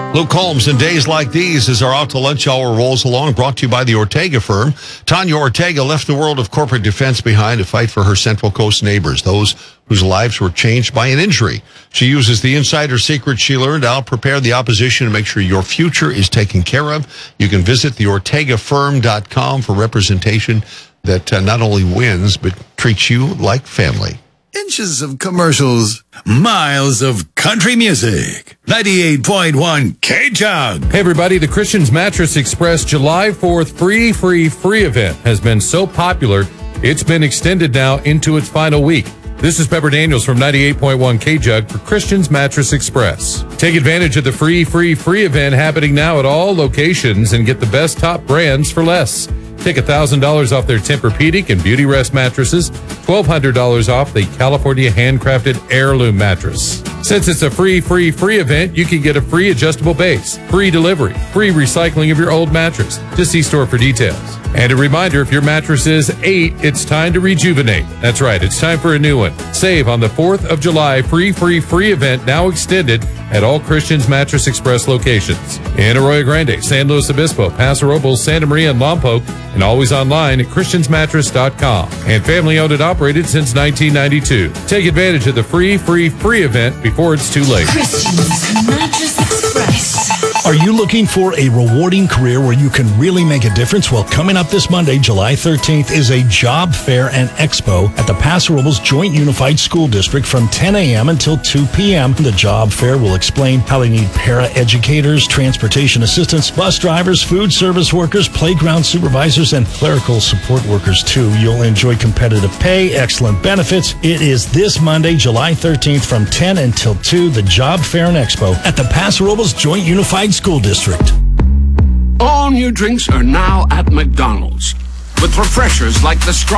Luke Holmes, in days like these, as our Out to Lunch Hour rolls along, brought to you by the Ortega firm. Tanya Ortega left the world of corporate defense behind to fight for her Central Coast neighbors, those whose lives were changed by an injury. She uses the insider secrets she learned to help prepare the opposition to make sure your future is taken care of. You can visit theortegafirm.com for representation that not only wins, but treats you like family. Inches of commercials, miles of country music. 98.1 K-Jug. Hey everybody, the Christian's Mattress Express July 4th free event has been so popular, it's been extended now into its final week. This is Pepper Daniels from 98.1 K-Jug for Christian's Mattress Express. Take advantage of the free event happening now at all locations and get the best top brands for less. Take $1,000 off their Tempur-Pedic and Beauty Rest mattresses, $1,200 off the California handcrafted Heirloom mattress. Since it's a free event, you can get a free adjustable base, free delivery, free recycling of your old mattress. Just see store for details. And a reminder, if your mattress is 8, it's time to rejuvenate. That's right, it's time for a new one. Save on the 4th of July free event now extended at all Christian's Mattress Express locations. In Arroyo Grande, San Luis Obispo, Paso Robles, Santa Maria, and Lompoc, and always online at christiansmattress.com. And family owned and operated since 1992. Take advantage of the free event before it's too late. Christian's Mattress Express. Are you looking for a rewarding career where you can really make a difference? Well, coming up this Monday, July 13th, is a job fair and expo at the Paso Robles Joint Unified School District from 10 a.m. until 2 p.m. The job fair will explain how they need para-educators, transportation assistants, bus drivers, food service workers, playground supervisors, and clerical support workers, too. You'll enjoy competitive pay, excellent benefits. It is this Monday, July 13th from 10 until 2, the job fair and expo at the Paso Robles Joint Unified School District. All new drinks are now at McDonald's with refreshers like the